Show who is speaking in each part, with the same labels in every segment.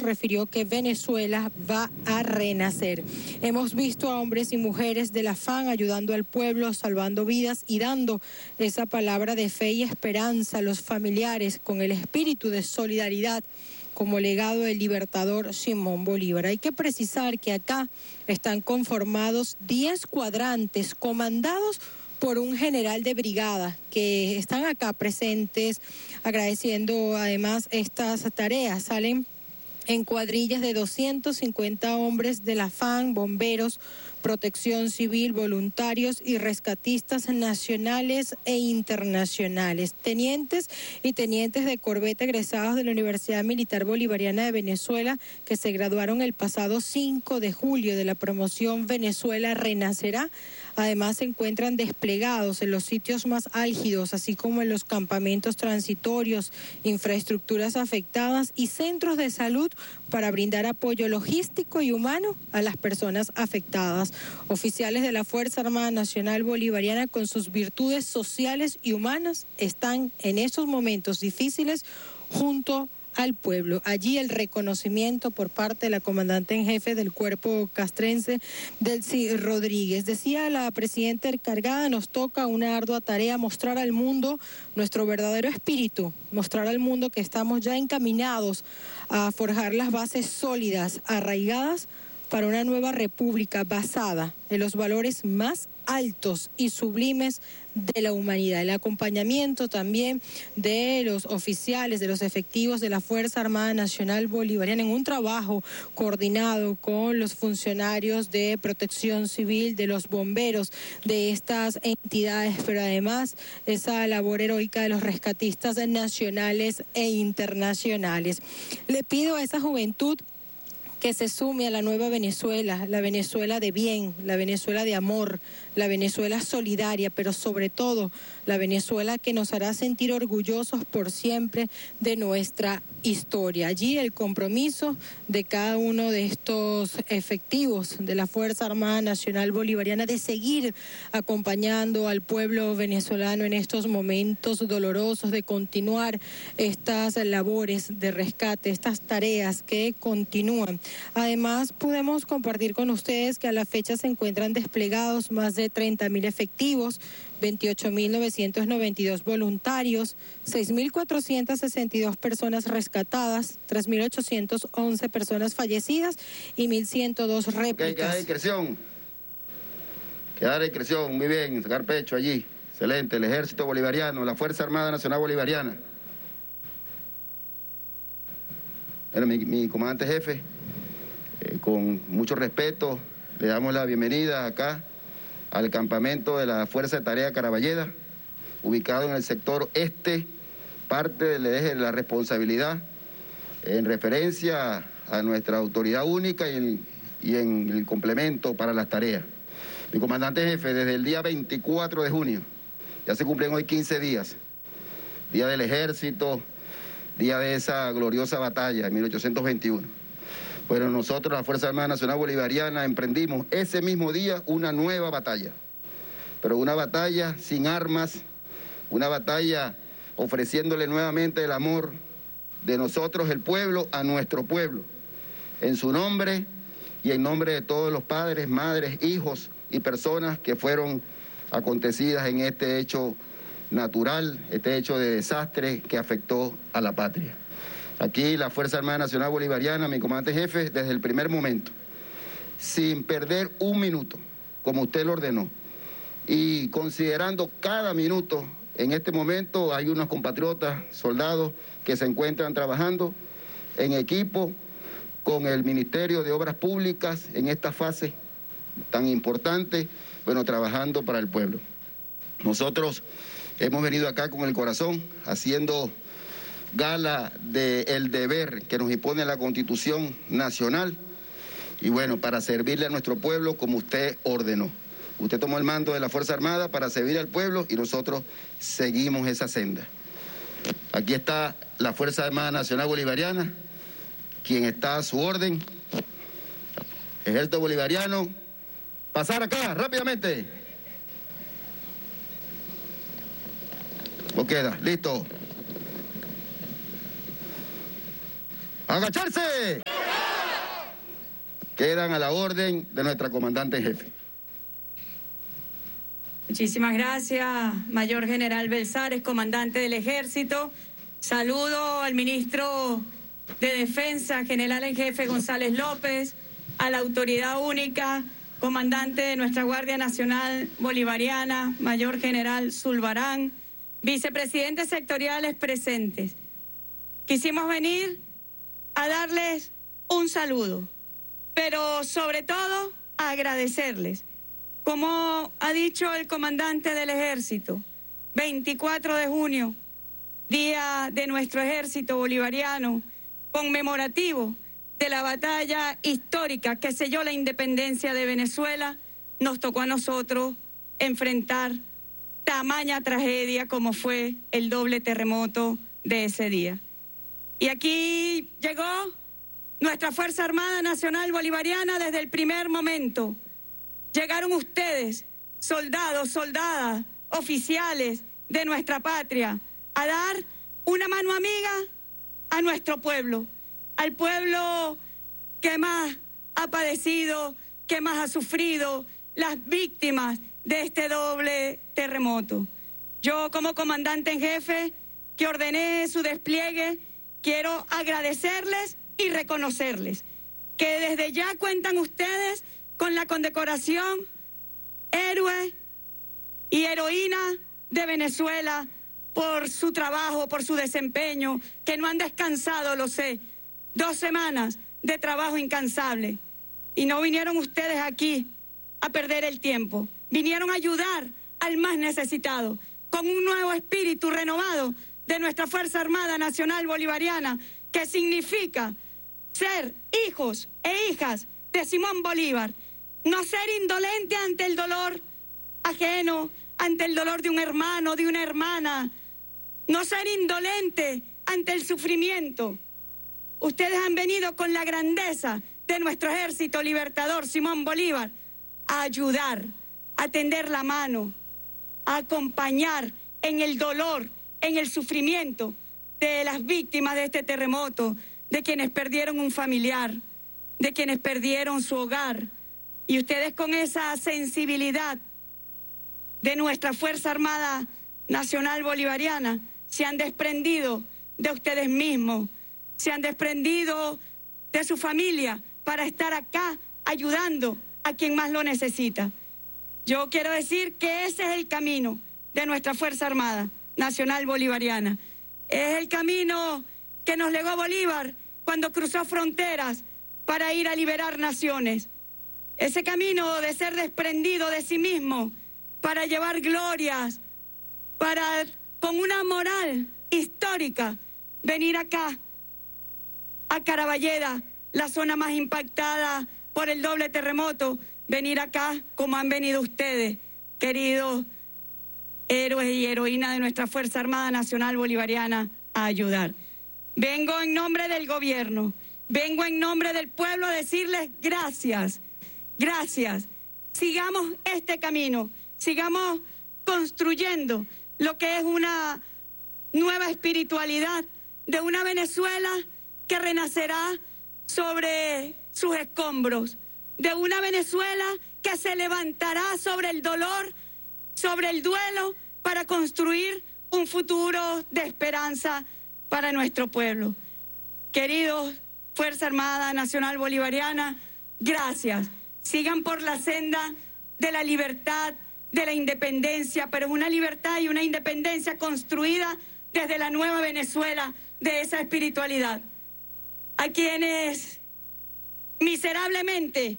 Speaker 1: refirió que Venezuela va a renacer. Hemos visto a hombres y mujeres de la FAN ayudando al pueblo, salvando vidas y dando esa palabra de fe y esperanza a los familiares con el espíritu de solidaridad como legado del libertador Simón Bolívar. Hay que precisar que acá están conformados 10 cuadrantes comandados por un general de brigada que están acá presentes agradeciendo además estas tareas. Salen en cuadrillas de 250 hombres de la FAN, bomberos, protección civil, voluntarios y rescatistas nacionales e internacionales. Tenientes y tenientes de corbeta egresados de la Universidad Militar Bolivariana de Venezuela que se graduaron el pasado 5 de julio de la promoción Venezuela Renacerá. Además, se encuentran desplegados en los sitios más álgidos, así como en los campamentos transitorios, infraestructuras afectadas y centros de salud para brindar apoyo logístico y humano a las personas afectadas. Oficiales de la Fuerza Armada Nacional Bolivariana, con sus virtudes sociales y humanas, están en esos momentos difíciles junto al pueblo. Allí el reconocimiento por parte de la comandante en jefe del cuerpo castrense, Delcy Rodríguez. Decía la presidenta encargada, nos toca una ardua tarea, mostrar al mundo nuestro verdadero espíritu, mostrar al mundo que estamos ya encaminados a forjar las bases sólidas, arraigadas para una nueva república basada en los valores más altos y sublimes de la humanidad. El acompañamiento también de los oficiales, de los efectivos de la Fuerza Armada Nacional Bolivariana en un trabajo coordinado con los funcionarios de protección civil, de los bomberos, de estas entidades, pero además esa labor heroica de los rescatistas nacionales e internacionales. Le pido a esa juventud que se sume a la nueva Venezuela, la Venezuela de bien, la Venezuela de amor, la Venezuela solidaria, pero sobre todo la Venezuela que nos hará sentir orgullosos por siempre de nuestra historia. Allí el compromiso de cada uno de estos efectivos de la Fuerza Armada Nacional Bolivariana de seguir acompañando al pueblo venezolano en estos momentos dolorosos, de continuar estas labores de rescate, estas tareas que continúan. Además, podemos compartir con ustedes que a la fecha se encuentran desplegados más de 30.000 efectivos, 28.992 voluntarios, 6.462 personas rescatadas, 3.811 personas fallecidas y 1.102 réplicas.
Speaker 2: Quedar en discreción, muy bien, sacar pecho allí. Excelente, el Ejército Bolivariano, la Fuerza Armada Nacional Bolivariana. Bueno, mi comandante jefe, con mucho respeto, le damos la bienvenida acá al campamento de la Fuerza de Tarea Caraballeda, ubicado en el sector este, parte del eje de la responsabilidad, en referencia a nuestra autoridad única y en el complemento para las tareas. Mi comandante jefe, desde el día 24 de junio, ya se cumplen hoy 15 días, día del Ejército, día de esa gloriosa batalla en 1821. Bueno, nosotros, la Fuerza Armada Nacional Bolivariana, emprendimos ese mismo día una nueva batalla, pero una batalla sin armas, una batalla ofreciéndole nuevamente el amor de nosotros, el pueblo, a nuestro pueblo, en su nombre y en nombre de todos los padres, madres, hijos y personas que fueron acontecidas en este hecho natural, este hecho de desastre que afectó a la patria. Aquí la Fuerza Armada Nacional Bolivariana, mi comandante jefe, desde el primer momento, sin perder un minuto, como usted lo ordenó, y considerando cada minuto, en este momento hay unos compatriotas, soldados, que se encuentran trabajando en equipo con el Ministerio de Obras Públicas en esta fase tan importante, bueno, trabajando para el pueblo. Nosotros hemos venido acá con el corazón, haciendo gala del deber que nos impone la Constitución Nacional y bueno, para servirle a nuestro pueblo como usted ordenó. Usted tomó el mando de la Fuerza Armada para servir al pueblo y nosotros seguimos esa senda. Aquí está la Fuerza Armada Nacional Bolivariana, quien está a su orden. Ejército Bolivariano, pasar acá, rápidamente. ¿Cómo queda? Listo. ¡Agacharse! quedan a la orden de nuestra comandante en jefe.
Speaker 3: Muchísimas gracias, Mayor General Belzares, comandante del Ejército. Saludo al ministro de Defensa, General en Jefe González López, a la autoridad única, comandante de nuestra Guardia Nacional Bolivariana, Mayor General Zulbarán, vicepresidentes sectoriales presentes. Quisimos venir a darles un saludo, pero sobre todo a agradecerles. Como ha dicho el comandante del Ejército, 24 de junio, Día de nuestro Ejército Bolivariano, conmemorativo de la batalla histórica que selló la independencia de Venezuela, nos tocó a nosotros enfrentar tamaña tragedia como fue el doble terremoto de ese día. Y aquí llegó nuestra Fuerza Armada Nacional Bolivariana desde el primer momento. Llegaron ustedes, soldados, soldadas, oficiales de nuestra patria, a dar una mano amiga a nuestro pueblo, al pueblo que más ha padecido, que más ha sufrido, las víctimas de este doble terremoto. Yo, como comandante en jefe, que ordené su despliegue, quiero agradecerles y reconocerles que desde ya cuentan ustedes con la condecoración Héroe y Heroína de Venezuela por su trabajo, por su desempeño, que no han descansado, lo sé, 2 semanas de trabajo incansable. Y no vinieron ustedes aquí a perder el tiempo, vinieron a ayudar al más necesitado, con un nuevo espíritu renovado de nuestra Fuerza Armada Nacional Bolivariana, que significa ser hijos e hijas de Simón Bolívar, no ser indolente ante el dolor ajeno, ante el dolor de un hermano, de una hermana, no ser indolente ante el sufrimiento. Ustedes han venido con la grandeza de nuestro ejército libertador Simón Bolívar a ayudar, a tender la mano, a acompañar en el dolor, en el sufrimiento de las víctimas de este terremoto, de quienes perdieron un familiar, de quienes perdieron su hogar. Y ustedes, con esa sensibilidad de nuestra Fuerza Armada Nacional Bolivariana, se han desprendido de ustedes mismos, se han desprendido de su familia para estar acá ayudando a quien más lo necesita. Yo quiero decir que ese es el camino de nuestra Fuerza Armada Nacional Bolivariana. Es el camino que nos legó Bolívar cuando cruzó fronteras para ir a liberar naciones. Ese camino de ser desprendido de sí mismo para llevar glorias, para, con una moral histórica, venir acá a Caraballeda, la zona más impactada por el doble terremoto, venir acá como han venido ustedes, queridos héroes y heroínas de nuestra Fuerza Armada Nacional Bolivariana, a ayudar. Vengo en nombre del gobierno, vengo en nombre del pueblo a decirles gracias, gracias. Sigamos este camino, sigamos construyendo lo que es una nueva espiritualidad de una Venezuela que renacerá sobre sus escombros, de una Venezuela que se levantará sobre el dolor, sobre el duelo, para construir un futuro de esperanza para nuestro pueblo. Queridos Fuerza Armada Nacional Bolivariana, gracias. Sigan por la senda de la libertad, de la independencia, pero es una libertad y una independencia construida desde la nueva Venezuela, de esa espiritualidad. A quienes miserablemente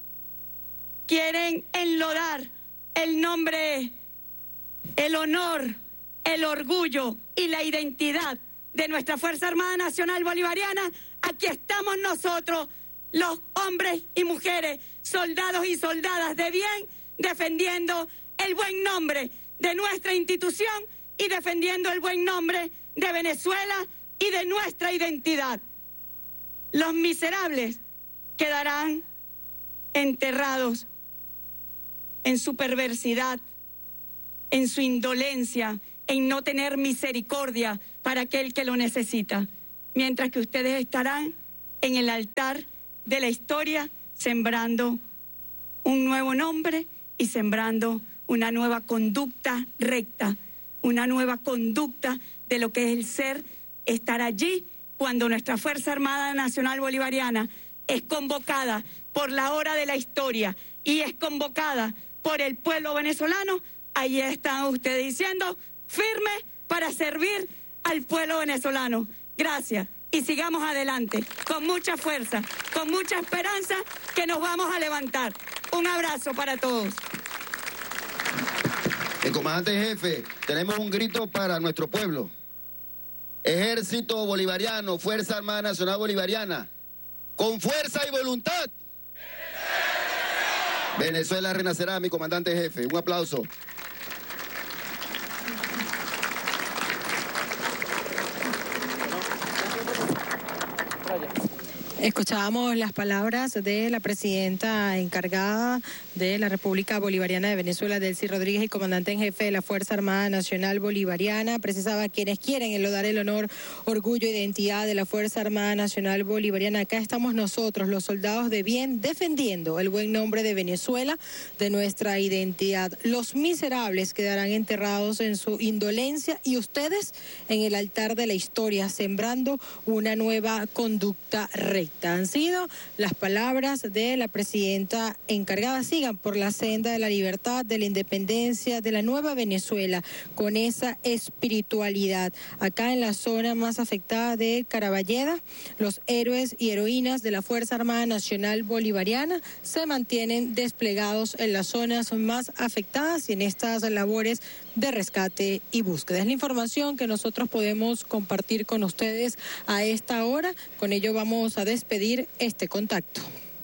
Speaker 3: quieren enlodar el nombre, el honor, el orgullo y la identidad de nuestra Fuerza Armada Nacional Bolivariana, aquí estamos nosotros, los hombres y mujeres, soldados y soldadas de bien, defendiendo el buen nombre de nuestra institución y defendiendo el buen nombre de Venezuela y de nuestra identidad. Los miserables quedarán enterrados en su perversidad, en su indolencia, en no tener misericordia para aquel que lo necesita, mientras que ustedes estarán en el altar de la historia, sembrando un nuevo nombre y sembrando una nueva conducta recta, una nueva conducta de lo que es el ser, estar allí cuando nuestra Fuerza Armada Nacional Bolivariana es convocada por la hora de la historia y es convocada por el pueblo venezolano. Ahí están ustedes diciendo, firme para servir al pueblo venezolano. Gracias. Y sigamos adelante, con mucha fuerza, con mucha esperanza, que nos vamos a levantar. Un abrazo para todos.
Speaker 2: El comandante jefe, tenemos un grito para nuestro pueblo. Ejército Bolivariano, Fuerza Armada Nacional Bolivariana, con fuerza y voluntad. Venezuela renacerá, mi comandante jefe. Un aplauso.
Speaker 1: Escuchábamos las palabras de la presidenta encargada de la República Bolivariana de Venezuela, Delcy Rodríguez, y comandante en jefe de la Fuerza Armada Nacional Bolivariana. Precisaba quienes quieren enlodar el honor, orgullo e identidad de la Fuerza Armada Nacional Bolivariana. Acá estamos nosotros, los soldados de bien, defendiendo el buen nombre de Venezuela, de nuestra identidad. Los miserables quedarán enterrados en su indolencia y ustedes en el altar de la historia, sembrando una nueva conducta recta. Han sido las palabras de la presidenta encargada. Sigan por la senda de la libertad, de la independencia, de la nueva Venezuela, con esa espiritualidad. Acá en la zona más afectada de Caraballeda, los héroes y heroínas de la Fuerza Armada Nacional Bolivariana se mantienen desplegados en las zonas más afectadas y en estas labores de rescate y búsqueda. Es la información que nosotros podemos compartir con ustedes a esta hora. Con ello vamos a despedir este contacto.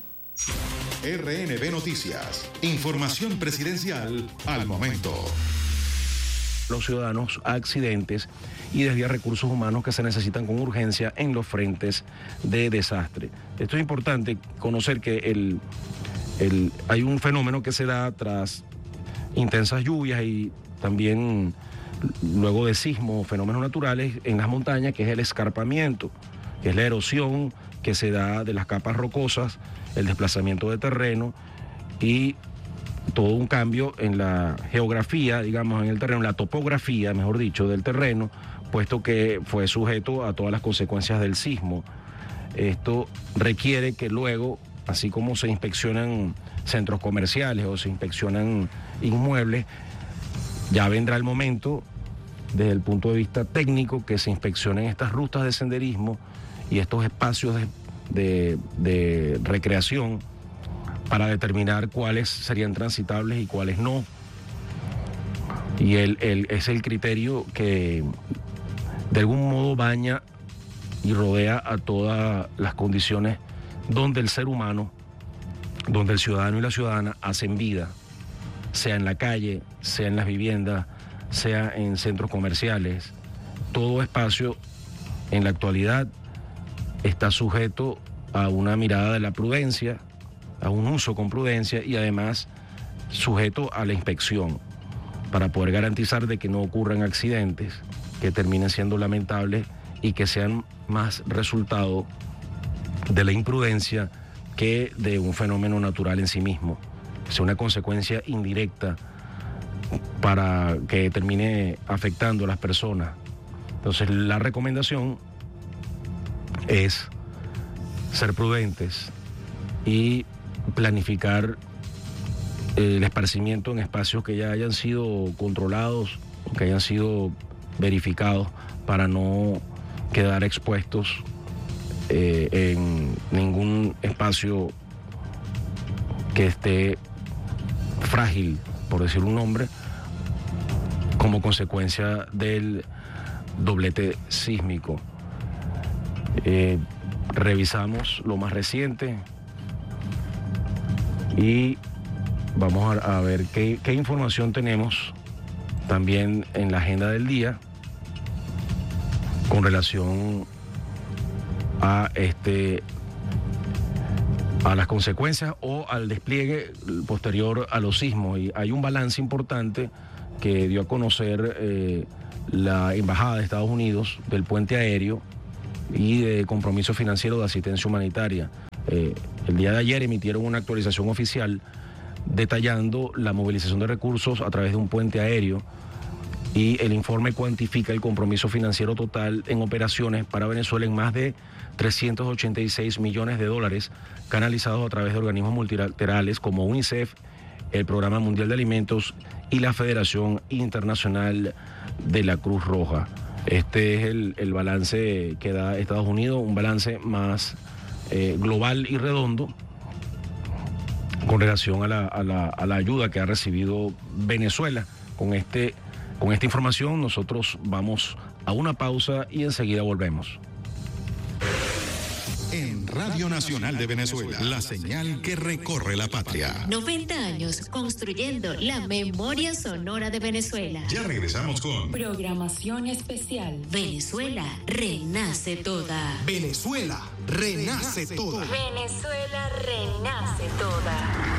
Speaker 4: RNB Noticias. Información presidencial al momento.
Speaker 5: Los ciudadanos a accidentes y desviar recursos humanos que se necesitan con urgencia en los frentes de desastre. Esto es importante conocer que hay un fenómeno que se da tras intensas lluvias y también luego de sismos, fenómenos naturales en las montañas, que es el escarpamiento, que es la erosión que se da de las capas rocosas, el desplazamiento de terreno y todo un cambio en la geografía, digamos, en el terreno, la topografía, mejor dicho, del terreno, puesto que fue sujeto a todas las consecuencias del sismo. Esto requiere que luego, así como se inspeccionan centros comerciales o se inspeccionan inmuebles, ya vendrá el momento, desde el punto de vista técnico, que se inspeccionen estas rutas de senderismo y estos espacios de recreación para determinar cuáles serían transitables y cuáles no. Y es el criterio que de algún modo baña y rodea a todas las condiciones donde el ser humano, donde el ciudadano y la ciudadana hacen vida, sea en la calle, sea en las viviendas, sea en centros comerciales. Todo espacio en la actualidad está sujeto a una mirada de la prudencia, a un uso con prudencia y además sujeto a la inspección para poder garantizar de que no ocurran accidentes que terminen siendo lamentables y que sean más resultado de la imprudencia que de un fenómeno natural en sí mismo, sea una consecuencia indirecta para que termine afectando a las personas. Entonces la recomendación es ser prudentes y planificar el esparcimiento en espacios que ya hayan sido controlados o que hayan sido verificados para no quedar expuestos en ningún espacio que esté frágil, por decir un nombre, como consecuencia del doblete sísmico. Revisamos lo más reciente y vamos a ver qué información tenemos también en la agenda del día con relación a las consecuencias o al despliegue posterior a los sismos. Y hay un balance importante que dio a conocer la Embajada de Estados Unidos del puente aéreo y de compromiso financiero de asistencia humanitaria. el día de ayer emitieron una actualización oficial detallando la movilización de recursos a través de un puente aéreo, y el informe cuantifica el compromiso financiero total en operaciones para Venezuela en más de 386 millones de dólares canalizados a través de organismos multilaterales como UNICEF, el Programa Mundial de Alimentos y la Federación Internacional de la Cruz Roja. Este es el balance que da Estados Unidos, un balance más global y redondo con relación a la ayuda que ha recibido Venezuela. Con esta información nosotros vamos a una pausa y enseguida volvemos.
Speaker 4: En Radio Nacional de Venezuela, la señal que recorre la patria.
Speaker 6: 90 años construyendo la memoria sonora de Venezuela.
Speaker 4: Ya regresamos con
Speaker 6: Programación especial. Venezuela renace toda.
Speaker 4: Venezuela renace toda.
Speaker 6: Venezuela renace toda.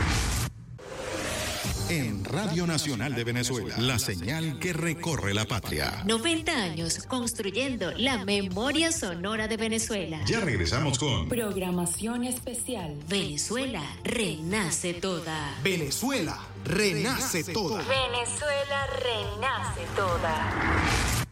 Speaker 4: En Radio Nacional de Venezuela, la señal que recorre la patria.
Speaker 6: 90 años construyendo la memoria sonora de Venezuela.
Speaker 4: Ya regresamos con
Speaker 6: Programación especial. Venezuela renace toda.
Speaker 4: Venezuela renace toda.
Speaker 6: Venezuela renace toda.